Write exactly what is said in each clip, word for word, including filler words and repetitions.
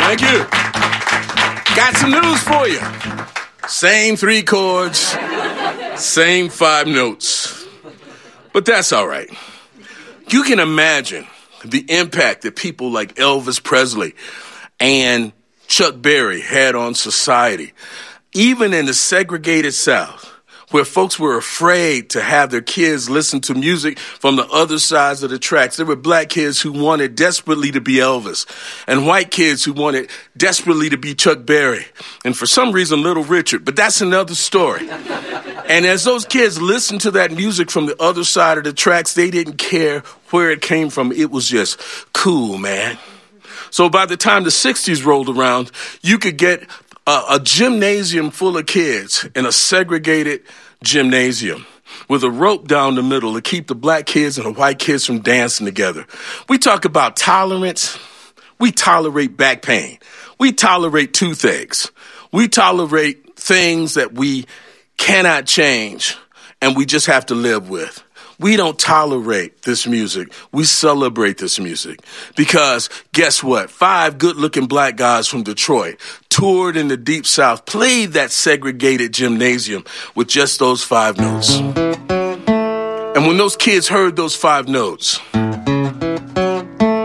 Thank you. Got some news for you. Same three chords, same five notes. But that's all right. You can imagine the impact that people like Elvis Presley and Chuck Berry had on society, even in the segregated South, where folks were afraid to have their kids listen to music from the other sides of the tracks. There were black kids who wanted desperately to be Elvis, and white kids who wanted desperately to be Chuck Berry, and for some reason, Little Richard. But that's another story. And as those kids listened to that music from the other side of the tracks, they didn't care where it came from. It was just cool, man. So by the time the sixties rolled around, you could get a, a gymnasium full of kids in a segregated gymnasium with a rope down the middle to keep the black kids and the white kids from dancing together. We talk about tolerance. We tolerate back pain. We tolerate toothaches. We tolerate things that we cannot change and we just have to live with. We don't tolerate this music. We celebrate this music because guess what? Five good-looking black guys from Detroit toured in the Deep South, played that segregated gymnasium with just those five notes. And when those kids heard those five notes,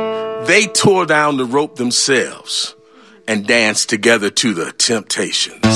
they tore down the rope themselves and danced together to the Temptations.